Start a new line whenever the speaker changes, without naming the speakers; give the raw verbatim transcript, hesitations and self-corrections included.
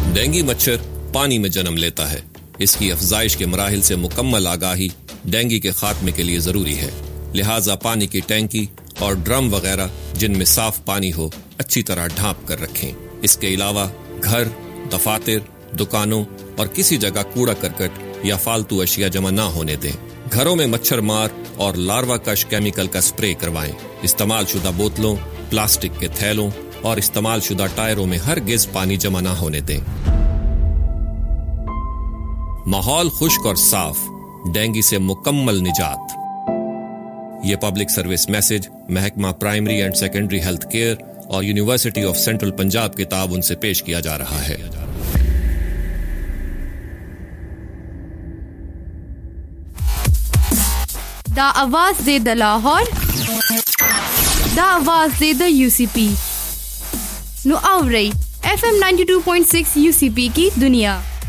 Dengue मच्छर पानी में जन्म लेता है। इसकी अफजाइश के मराहिल से मुकम्मल आगाही डेंगू के खात्मे के लिए जरूरी है। लिहाजा पानी की टैंकी और ड्रम वगैरह जिनमें साफ पानी हो अच्छी तरह ढांप कर रखें। इसके अलावा घर, दफातर, दुकानों और किसी जगह कूड़ा करकट या फालतू अशिया जमा ना होने दें। घरों में मच्छर मार और लार्वा कश केमिकल का स्प्रे करवाएं। इस्तेमाल शुदा बोतलों, प्लास्टिक के थैलों और इस्तेमाल शुदा टायरों में हरगिज पानी जमा ना होने दें। माहौल खुश्क और साफ, डेंगू से मुकम्मल निजात। ये पब्लिक सर्विस मैसेज महकमा primary and secondary health care और यूनिवर्सिटी ऑफ सेंट्रल पंजाब के ताउन से पेश किया जा रहा है।
दा आवाज दे द लाहौर, दा आवाज दे द यूसीपी। नु आवरई F M ninety two point six UCP की दुनिया।